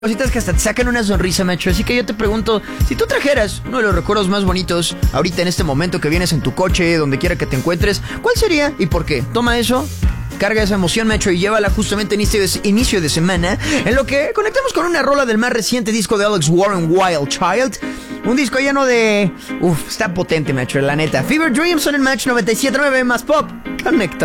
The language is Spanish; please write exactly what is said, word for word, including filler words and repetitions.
Cositas que hasta te sacan una sonrisa, macho. Así que yo te pregunto, si tú trajeras uno de los recuerdos más bonitos ahorita en este momento que vienes en tu coche, donde quiera que te encuentres, ¿cuál sería y por qué? Toma eso, carga esa emoción, macho, y llévala justamente en este inicio de semana, en lo que conectamos con una rola del más reciente disco de Alex Warren, Wild Child. Un disco lleno de... Uf, está potente, macho, la neta. Fever Dreams son el Match noventa y siete punto nueve más pop. Conecta.